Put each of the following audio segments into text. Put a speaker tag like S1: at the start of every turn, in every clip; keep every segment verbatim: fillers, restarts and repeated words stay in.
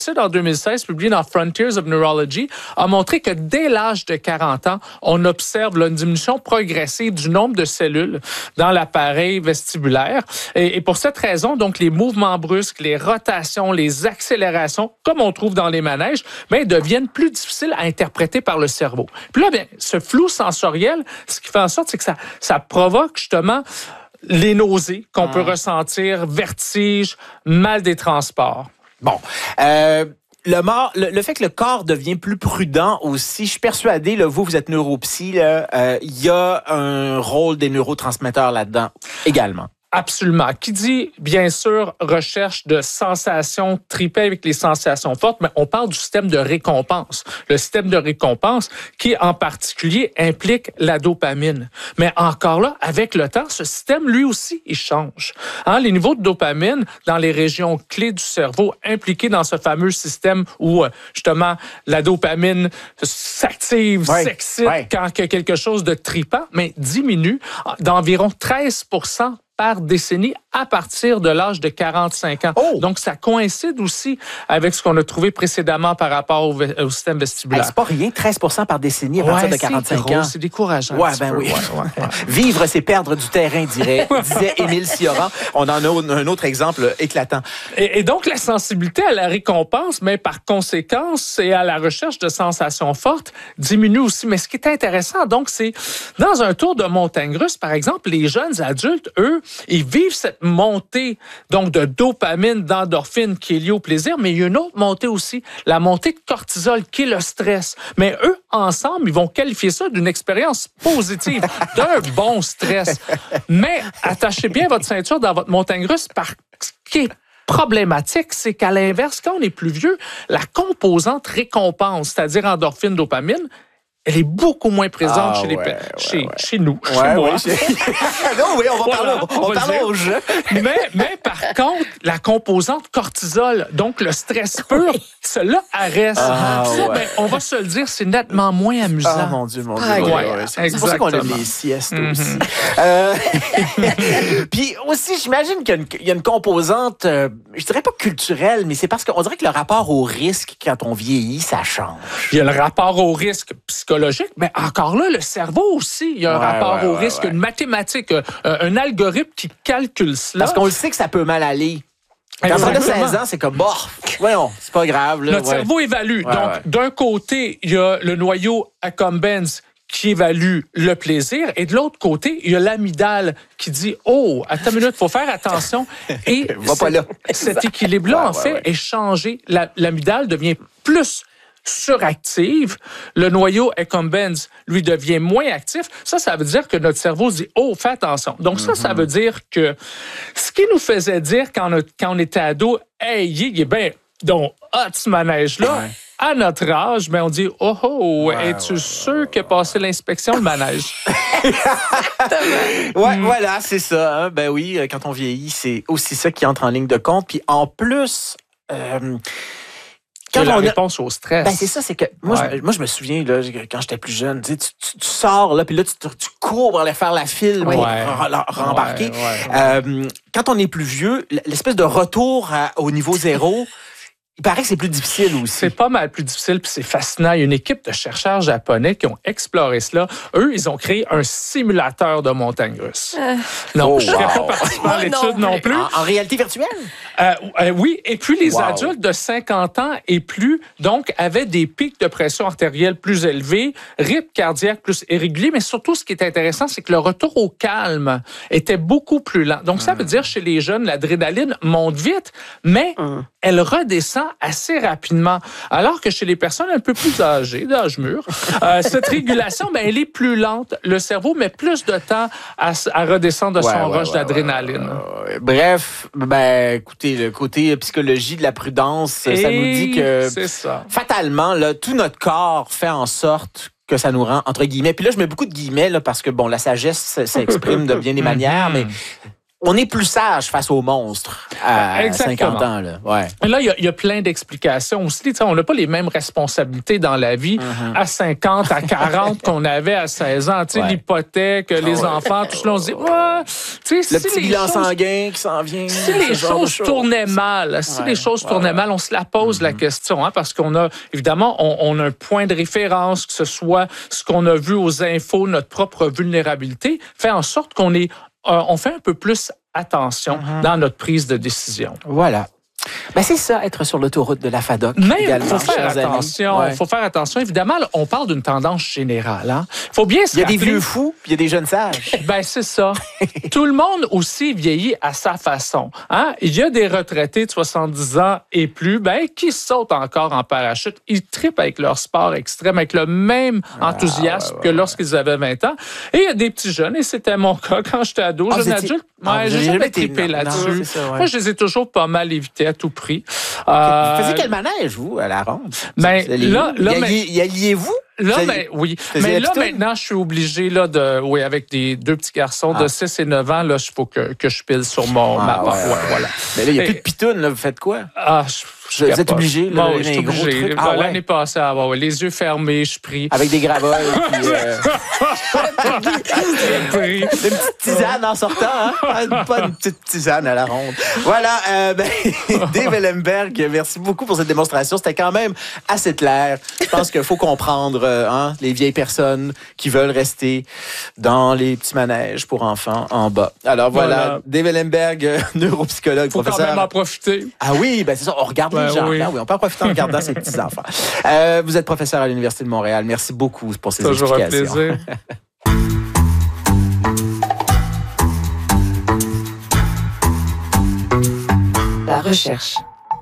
S1: en deux mille seize, publié dans Frontiers of Neurology, a montré que dès l'âge de quarante ans, on observe là, une diminution progressive du nombre de cellules dans l'appareil vestibulaire. Et, et pour cette raison, donc, les mouvements brusques, les rotations, les accélérations, comme on trouve dans les manèges, bien, deviennent plus difficiles à interpréter par le cerveau. Puis là, bien, ce flou sensoriel, ce qui fait en sorte, c'est que ça, ça provoque justement les nausées qu'on ah. peut ressentir, vertige, mal des transports.
S2: Bon, euh, le, mort, le, le fait que le corps devient plus prudent aussi, je suis persuadé, là, vous, vous êtes neuropsy, il euh, y a un rôle des neurotransmetteurs là-dedans également.
S1: Absolument. Qui dit, bien sûr, recherche de sensations, triper avec les sensations fortes, mais on parle du système de récompense. Le système de récompense qui, en particulier, implique la dopamine. Mais encore là, avec le temps, ce système, lui aussi, il change. Hein, les niveaux de dopamine dans les régions clés du cerveau impliquées dans ce fameux système où, justement, la dopamine s'active, ouais, s'excite ouais. quand il y a quelque chose de tripant, mais diminue d'environ treize pour cent par décennie à partir de l'âge de quarante-cinq ans. Oh! Donc, ça coïncide aussi avec ce qu'on a trouvé précédemment par rapport au, au système vestibulaire.
S2: Hey, c'est pas rien, treize pour cent par décennie à partir
S1: ouais,
S2: de quarante-cinq
S1: c'est
S2: ans.
S1: C'est décourageant.
S2: Ouais, ben oui. Ouais, ouais, ouais. Vivre, c'est perdre du terrain, dirait, disait Émile Cioran. On en a un autre exemple éclatant.
S1: Et, et donc, la sensibilité à la récompense, mais par conséquence, et à la recherche de sensations fortes, diminue aussi. Mais ce qui est intéressant, donc, c'est dans un tour de montagne russe, par exemple, les jeunes adultes, eux, ils vivent cette montée donc de dopamine, d'endorphine qui est liée au plaisir, mais il y a une autre montée aussi, la montée de cortisol qui est le stress. Mais eux, ensemble, ils vont qualifier ça d'une expérience positive, d'un bon stress. Mais attachez bien votre ceinture dans votre montagne russe parce que problématique, c'est qu'à l'inverse, quand on est plus vieux, la composante récompense, c'est-à-dire endorphine, dopamine, elle est beaucoup moins présente ah, chez, les
S2: ouais,
S1: chez,
S2: ouais, ouais.
S1: chez nous,
S2: ouais,
S1: chez moi.
S2: Ouais, chez... non, oui, on va
S1: voilà,
S2: parler, on on parler aux jeux.
S1: mais, mais par contre, la composante cortisol, donc le stress pur, cela reste. Ah, ça, ouais. ben, on va se le dire, c'est nettement moins amusant.
S2: Ah, mon Dieu, mon Dieu.
S1: Ah,
S2: ouais,
S1: ouais,
S2: ouais, c'est pour ça qu'on aime les siestes mm-hmm. aussi. Euh... Puis aussi, j'imagine qu'il y a une, il y a une composante, euh, je dirais pas culturelle, mais c'est parce qu'on dirait que le rapport au risque, quand on vieillit, ça change.
S1: Il y a le rapport au risque psychologique. Mais encore là, le cerveau aussi, il y a un ouais, rapport ouais, au ouais, risque, ouais. une mathématique, euh, un algorithme qui calcule cela.
S2: Parce qu'on le sait que ça peut mal aller. Quand on a seize ans, c'est comme, bon, voyons, c'est pas grave. Là,
S1: Notre
S2: ouais.
S1: cerveau évalue.
S2: Ouais,
S1: Donc,
S2: ouais.
S1: d'un côté, il y a le noyau accumbens qui évalue le plaisir, et de l'autre côté, il y a l'amygdale qui dit « Oh, attends une minute, il faut faire attention. » Et
S2: Va pas là.
S1: cet équilibre-là, ouais, en fait, ouais, ouais. est changé. La, l'amygdale devient plus suractive, le noyau accumbens, lui, devient moins actif. Ça, ça veut dire que notre cerveau dit « Oh, fais attention. » Donc mm-hmm. ça, ça veut dire que ce qui nous faisait dire quand on, quand on était ado, « Hey, il est bien, donc, hot ce manège-là. Ouais. » À notre âge, ben on dit « Oh, oh, ouais, es-tu ouais, sûr ouais, qu'il a passé l'inspection, le manège? »
S2: Ouais, mm. voilà, c'est ça. Hein? Ben oui, quand on vieillit, c'est aussi ça qui entre en ligne de compte. Puis en plus... Euh,
S1: Quand la
S2: on a...
S1: réponse au stress.
S2: Ben c'est ça, c'est que moi, ouais. je, moi je me souviens là, quand j'étais plus jeune, tu, tu, tu sors là, puis là tu, tu cours pour aller faire la file, ouais. pour ouais. rembarquer. Ouais, ouais, ouais. Euh, quand on est plus vieux, l'espèce de retour à, au niveau zéro. Il paraît que c'est plus difficile aussi.
S1: C'est pas mal plus difficile, puis c'est fascinant. Il y a une équipe de chercheurs japonais qui ont exploré cela. Eux, ils ont créé un simulateur de montagne russe. Euh... Non, oh, je ne serais wow. pas participant à l'étude non, non plus.
S2: En, en réalité virtuelle?
S1: Euh, euh, oui, et puis les wow. adultes de cinquante ans et plus, donc, avaient des pics de pression artérielle plus élevés, rythme cardiaque plus irrégulier, mais surtout, ce qui est intéressant, c'est que le retour au calme était beaucoup plus lent. Donc, ça veut dire, chez les jeunes, l'adrénaline monte vite, mais mm. elle redescend assez rapidement. Alors que chez les personnes un peu plus âgées, d'âge mûr, euh, cette régulation, ben, elle est plus lente. Le cerveau met plus de temps à, à redescendre de ouais, son ouais, rush ouais, d'adrénaline.
S2: Ouais, ouais. Bref, ben, écoutez, le côté psychologie de la prudence, Et ça nous dit que
S1: c'est ça.
S2: fatalement, là, tout notre corps fait en sorte que ça nous rend, entre guillemets, puis là, je mets beaucoup de guillemets, là, parce que, bon, la sagesse s'exprime de bien des manières, mais on est plus sage face aux monstres à
S1: Exactement.
S2: cinquante ans. Là. Ouais.
S1: Et là, il y a, il y a plein d'explications aussi. Tu sais, on n'a pas les mêmes responsabilités dans la vie mm-hmm. à cinquante, à quarante qu'on avait à seize ans. Tu sais, ouais. L'hypothèque, les ouais. enfants, tout cela, on se dit, ouais, tu sais,
S2: le
S1: si
S2: petit
S1: les
S2: bilan
S1: choses,
S2: sanguin qui s'en vient.
S1: Si les choses tournaient mal, si ouais. les choses tournaient ouais. mal, on se la pose mm-hmm. la question, hein, parce qu'on a, évidemment, on, on a un point de référence, que ce soit ce qu'on a vu aux infos, notre propre vulnérabilité, fait en sorte qu'on est Euh, on fait un peu plus attention mm-hmm. dans notre prise de décision.
S2: Voilà. Ben c'est ça, être sur l'autoroute de la FADOC.
S1: Mais il faut faire attention. Il ouais. faut faire attention. Évidemment, on parle d'une tendance générale. Il hein. faut bien se
S2: Il y a
S1: rappeler...
S2: des vieux fous, puis il y a des jeunes sages.
S1: Ben c'est ça. Tout le monde aussi vieillit à sa façon. Hein? Il y a des retraités de soixante-dix ans et plus ben, qui sautent encore en parachute. Ils trippent avec leur sport extrême, avec le même enthousiasme ah, ouais, ouais, que lorsqu'ils avaient vingt ans. Et il y a des petits jeunes, et c'était mon cas quand j'étais ado, ah, jeune adulte. Ouais, ah, j'ai jamais trippé là-dessus. Non, ça, ouais. Moi, je les ai toujours pas mal évités à tout prix.
S2: Euh, vous faisiez quel manège, vous, à la ronde?
S1: Ben, là, là,
S2: y alliez, y alliez-vous?
S1: Là, ben, oui. Mais là, maintenant, je suis obligé, là, de, oui, avec des deux petits garçons ah. de six et neuf ans, là, il faut que, que je pile sur mon,
S2: ah,
S1: ma
S2: ouais, ouais, voilà. Mais là, il n'y a et, plus de pitounes, là, vous faites quoi?
S1: Ah, je, je
S2: Vous êtes obligé, là,
S1: bon, je suis obligé. Ah, L'année ouais. passée, ah, ouais, les yeux fermés, je prie.
S2: Avec des gravoles, puis... Euh... une petite tisane en sortant, hein? Pas une petite tisane à la ronde. Voilà, euh, ben, Dave Ellenberg, merci beaucoup pour cette démonstration. C'était quand même assez clair. Je pense qu'il faut comprendre euh, hein, les vieilles personnes qui veulent rester dans les petits manèges pour enfants en bas. Alors voilà, voilà. Dave Ellenberg, euh, neuropsychologue,
S1: faut
S2: professeur.
S1: Faut quand même en profiter.
S2: Ah oui, ben c'est ça, on regarde ben les gens. Oui. Là, oui, on peut en profiter en regardant ces petits-enfants. Euh, vous êtes professeur à l'Université de Montréal. Merci beaucoup pour ces
S1: Toujours
S2: explications.
S1: Un plaisir.
S3: La recherche.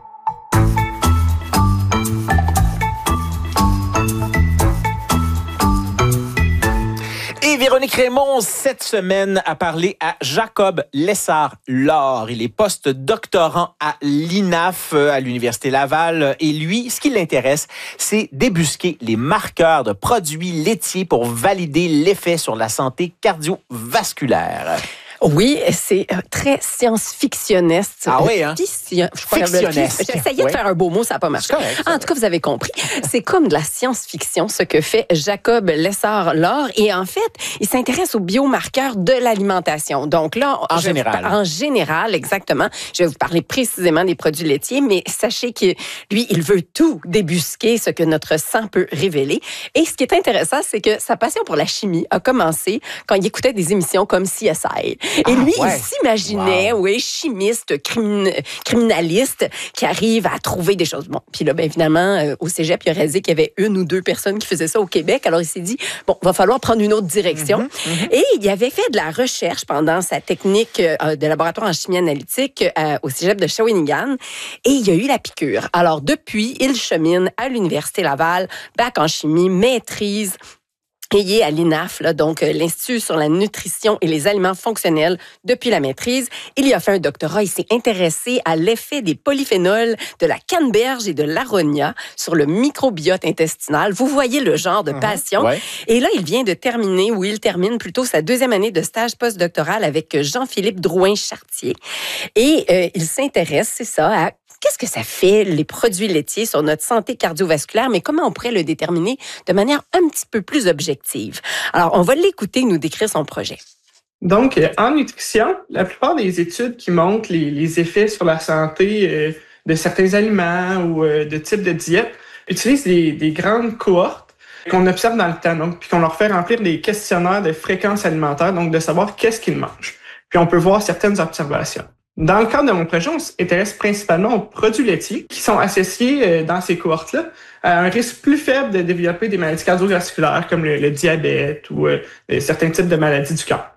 S2: Et Véronique Raymond, cette semaine, a parlé à Jacob Lessard-Laure. Il est post-doctorant à l'I N A F, à l'Université Laval. Et lui, ce qui l'intéresse, c'est débusquer les marqueurs de produits laitiers pour valider l'effet sur la santé cardiovasculaire.
S3: Oui, c'est très science-fictionniste.
S2: Ah oui, hein?
S3: Fictionniste. J'essayais de faire un beau mot, ça n'a pas marché.
S2: Correct,
S3: en tout cas, vous avez compris. C'est comme de la science-fiction, ce que fait Jacob Lessard-Laure. Et en fait, il s'intéresse aux biomarqueurs de l'alimentation. Donc là...
S2: En général.
S3: En général, exactement. Je vais vous parler précisément des produits laitiers, mais sachez que lui, il veut tout débusquer, ce que notre sang peut révéler. Et ce qui est intéressant, c'est que sa passion pour la chimie a commencé quand il écoutait des émissions comme C S I. Et ah, lui, ouais. il s'imaginait, wow. oui, chimiste, crimin- criminaliste, qui arrive à trouver des choses. Bon, puis là, bien évidemment, euh, au cégep, il a réalisé qu'il y avait une ou deux personnes qui faisaient ça au Québec. Alors, il s'est dit, bon, il va falloir prendre une autre direction. Mm-hmm, mm-hmm. Et il avait fait de la recherche pendant sa technique euh, de laboratoire en chimie analytique euh, au cégep de Shawinigan. Et il a eu la piqûre. Alors, depuis, il chemine à l'Université Laval, bac en chimie, maîtrise, payé à l'I N A F, là, donc euh, l'Institut sur la nutrition et les aliments fonctionnels depuis la maîtrise. Il y a fait un doctorat. Il s'est intéressé à l'effet des polyphénols de la canneberge et de l'aronia sur le microbiote intestinal. Vous voyez le genre de passion. Uh-huh. Ouais. Et là, il vient de terminer, ou il termine plutôt sa deuxième année de stage postdoctoral avec Jean-Philippe Drouin-Chartier. Et euh, il s'intéresse, c'est ça, à qu'est-ce que ça fait, les produits laitiers, sur notre santé cardiovasculaire, mais comment on pourrait le déterminer de manière un petit peu plus objective? Alors, on va l'écouter nous décrire son projet.
S4: Donc, en nutrition, la plupart des études qui montrent les, les effets sur la santé euh, de certains aliments ou euh, de types de diète utilisent des, des grandes cohortes qu'on observe dans le temps, donc, puis qu'on leur fait remplir des questionnaires de fréquence alimentaire, donc de savoir qu'est-ce qu'ils mangent. Puis on peut voir certaines observations. Dans le cadre de mon projet, on s'intéresse principalement aux produits laitiers qui sont associés dans ces cohortes-là à un risque plus faible de développer des maladies cardiovasculaires comme le, le diabète ou euh, certains types de maladies du cœur.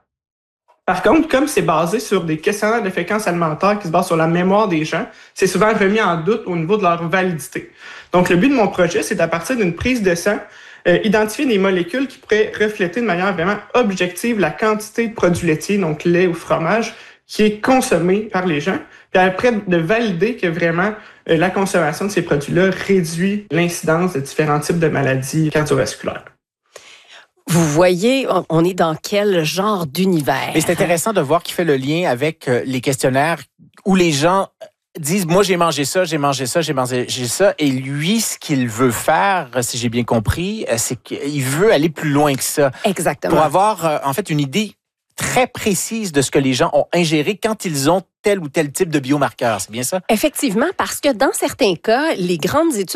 S4: Par contre, comme c'est basé sur des questionnaires de fréquence alimentaire qui se basent sur la mémoire des gens, c'est souvent remis en doute au niveau de leur validité. Donc, le but de mon projet, c'est à partir d'une prise de sang, euh, identifier des molécules qui pourraient refléter de manière vraiment objective la quantité de produits laitiers, donc lait ou fromage, qui est consommé par les gens, puis après de valider que vraiment euh, la consommation de ces produits-là réduit l'incidence de différents types de maladies cardiovasculaires.
S3: vous voyez, on est dans quel genre d'univers?
S2: Et c'est intéressant de voir qu'il fait le lien avec les questionnaires où les gens disent, moi, j'ai mangé ça, j'ai mangé ça, j'ai mangé ça. Et lui, ce qu'il veut faire, si j'ai bien compris, c'est qu'il veut aller plus loin que ça.
S3: Exactement.
S2: Pour avoir, en fait, une idée très précise de ce que les gens ont ingéré quand ils ont tel ou tel type de biomarqueur. C'est bien ça?
S3: Effectivement, parce que dans certains cas, les grandes études